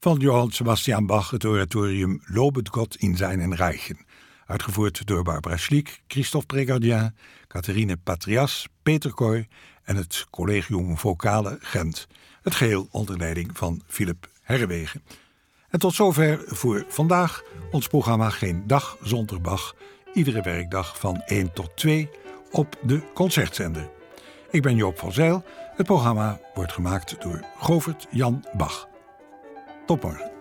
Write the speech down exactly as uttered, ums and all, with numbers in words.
van Johann Sebastian Bach het oratorium Lobet Gott in seinen Reichen, uitgevoerd door Barbara Schliek, Christophe Prégardien, Catherine Patrias, Peter Kooi en het Collegium Vocale Gent, het geheel onder leiding van Philip Herrewegen. En tot zover voor vandaag ons programma Geen Dag Zonder Bach, iedere werkdag van één tot twee op de Concertzender. Ik ben Joop van Zijl. Het programma wordt gemaakt door Govert Jan Bach. Tot morgen.